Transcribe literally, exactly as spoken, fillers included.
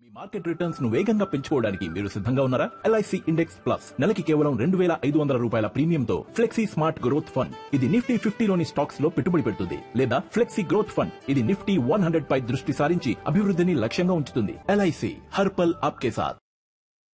Market returns ను వేగంగా పెంచుకోవడానికి మీరు సిద్ధంగా ఉన్నారా? ఎల్ఐసి ఇండెక్స్ ప్లస్ నెలకి కేవలం రెండు వేల ఐదు వందల రూపాయల ప్రీమియంతో ఫ్లెక్సీ స్మార్ట్ గ్రోత్ ఫండ్. ఇది నిఫ్టీ ఫిఫ్టీలోని స్టాక్స్ లో పెట్టుబడి పెడుతుంది. లేదా ఫ్లెక్సీ గ్రోత్ ఫండ్, ఇది నిఫ్టీ వన్ హండ్రెడ్ పై దృష్టి సారించి అభివృద్ధిని లక్ష్యంగా ఉంచుతుంది. ఎల్ఐసి హర్ పల్ ఆప్కే సాథ్.